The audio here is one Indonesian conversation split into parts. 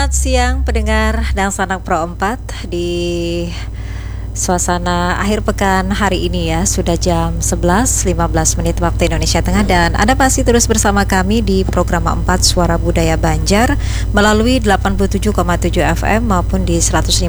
Selamat siang pendengar dan sanak Pro 4 di suasana akhir pekan hari ini ya. Sudah jam 11.15 waktu Indonesia Tengah dan Anda masih terus bersama kami di program 4 Suara Budaya Banjar melalui 87,7 FM maupun di 105,9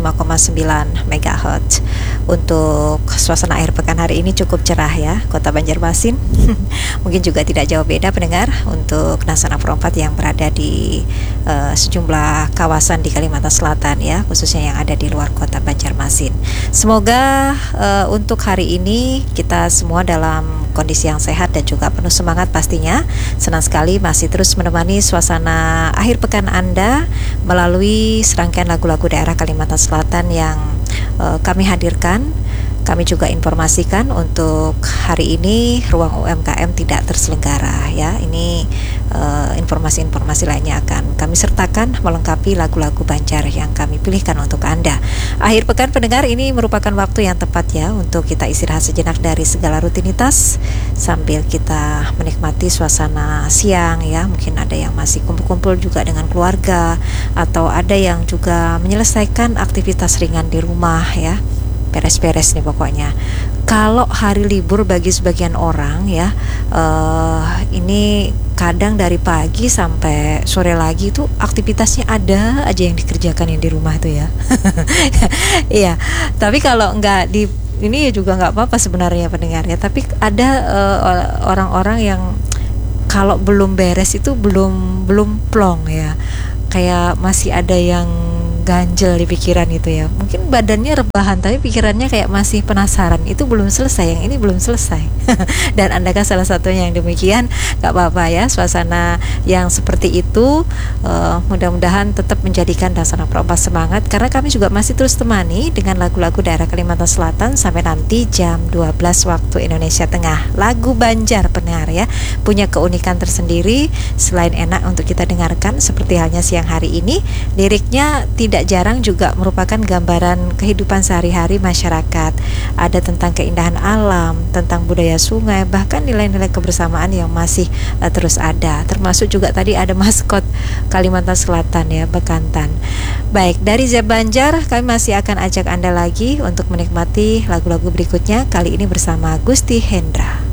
MHz. Untuk suasana akhir pekan hari ini cukup cerah ya, Kota Banjarmasin. Mungkin juga tidak jauh beda pendengar untuk Nasana Pro 4 yang berada di sejumlah kawasan di Kalimantan Selatan ya, khususnya yang ada di luar Kota Banjarmasin. Semoga untuk hari ini kita semua dalam kondisi yang sehat dan juga penuh semangat pastinya. Senang sekali masih terus menemani suasana akhir pekan Anda melalui serangkaian lagu-lagu daerah Kalimantan Selatan yang kami hadirkan. Kami juga informasikan untuk hari ini ruang UMKM tidak terselenggara ya. Ini informasi-informasi lainnya akan kami sertakan melengkapi lagu-lagu Banjar yang kami pilihkan untuk Anda. Akhir pekan pendengar, ini merupakan waktu yang tepat ya untuk kita istirahat sejenak dari segala rutinitas sambil kita menikmati suasana siang ya. Mungkin ada yang masih kumpul-kumpul juga dengan keluarga atau ada yang juga menyelesaikan aktivitas ringan di rumah ya. Beres-beres nih pokoknya. Kalau hari libur bagi sebagian orang ya, ini kadang dari pagi sampai sore lagi tuh aktivitasnya ada aja yang dikerjakan yang di rumah tuh ya. Iya. Tapi kalau nggak di ini juga nggak apa-apa sebenarnya pendengar ya. Tapi ada orang-orang yang kalau belum beres itu belum plong ya. Kayak masih ada yang ganjel di pikiran itu ya. Mungkin badannya rebahan tapi pikirannya kayak masih penasaran. Itu belum selesai, yang ini belum selesai. Dan Anda kan salah satunya yang demikian. Gak apa-apa ya, suasana yang seperti itu mudah-mudahan tetap menjadikan Dasana Pro 4 semangat, karena kami juga masih terus temani dengan lagu-lagu daerah Kalimantan Selatan sampai nanti jam 12 waktu Indonesia Tengah. Lagu Banjar pendengar ya, punya keunikan tersendiri. Selain enak untuk kita dengarkan seperti halnya siang hari ini, liriknya tidak jarang juga merupakan gambaran kehidupan sehari-hari masyarakat. Ada tentang keindahan alam, tentang budaya sungai, bahkan nilai-nilai kebersamaan yang masih terus ada. Termasuk juga tadi ada maskot Kalimantan Selatan ya, Bekantan. Baik, dari Zeb Banjar kami masih akan ajak Anda lagi untuk menikmati lagu-lagu berikutnya, kali ini bersama Gusti Hendra.